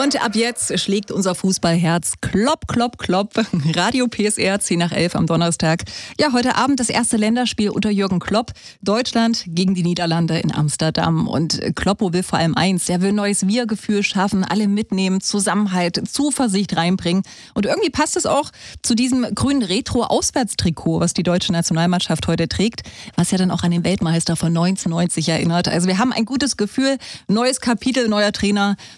Und ab jetzt schlägt unser Fußballherz klopp, klopp, klopp. Radio PSR 10 nach 11 am Donnerstag. Ja, heute Abend das erste Länderspiel unter Jürgen Klopp. Deutschland gegen die Niederlande in Amsterdam. Und Kloppo will vor allem eins. Er will ein neues Wir-Gefühl schaffen, alle mitnehmen, Zusammenhalt, Zuversicht reinbringen. Und irgendwie passt es auch zu diesem grünen Retro-Auswärtstrikot, was die deutsche Nationalmannschaft heute trägt, was ja dann auch an den Weltmeister von 1990 erinnert. Also wir haben ein gutes Gefühl, neues Kapitel, neuer Trainer.